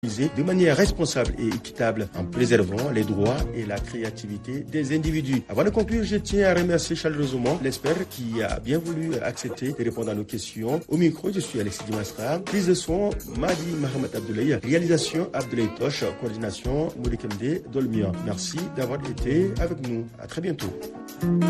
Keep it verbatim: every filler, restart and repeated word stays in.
de manière responsable et équitable en préservant les droits et la créativité des individus. Avant de conclure, je tiens à remercier chaleureusement l'expert qui a bien voulu accepter de répondre à nos questions. Au micro, je suis Alexis Dimastra. Prise de son, Madi Mohamed Abdoulaye. Réalisation, Abdoulaye Tosh. Coordination, Moudekemde Dolmian. Merci d'avoir été avec nous. À très bientôt.